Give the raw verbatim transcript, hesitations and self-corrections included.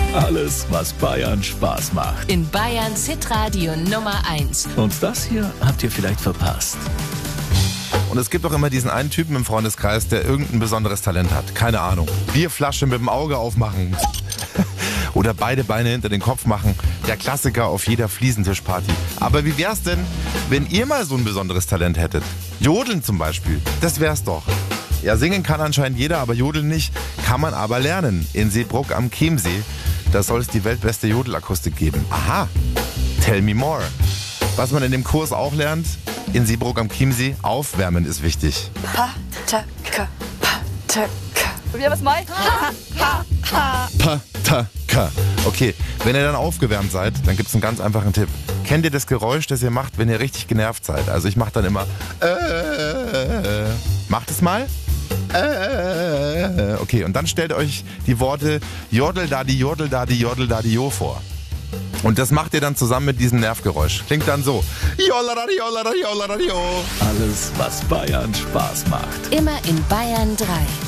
Alles, was Bayern Spaß macht. In Bayerns Hitradio Nummer eins. Und das hier habt ihr vielleicht verpasst. Und es gibt auch immer diesen einen Typen im Freundeskreis, der irgendein besonderes Talent hat. Keine Ahnung. Bierflasche mit dem Auge aufmachen. Oder beide Beine hinter den Kopf machen. Der Klassiker auf jeder Fliesentischparty. Aber wie wär's denn, wenn ihr mal so ein besonderes Talent hättet? Jodeln zum Beispiel. Das wär's doch. Ja, singen kann anscheinend jeder, aber jodeln nicht. Kann man aber lernen. In Seebruck am Chiemsee. Da soll es die weltbeste Jodelakustik geben. Aha. Tell me more. Was man in dem Kurs auch lernt, in Seebruck am Chiemsee, aufwärmen ist wichtig. Pataka, Pataka. Probieren wir es mal. Ha, ha, ha. Pataka. Okay, wenn ihr dann aufgewärmt seid, dann gibt es einen ganz einfachen Tipp. Kennt ihr das Geräusch, das ihr macht, wenn ihr richtig genervt seid? Also ich mache dann immer äh, macht es mal. Äh, okay, und dann stellt euch die Worte Jodel da die Jodel da die Jodel da die Jo vor. Und das macht ihr dann zusammen mit diesem Nervgeräusch. Klingt dann so. Joladadi, joladadi, joladadi, jo. Alles, was Bayern Spaß macht. Immer in Bayern drei.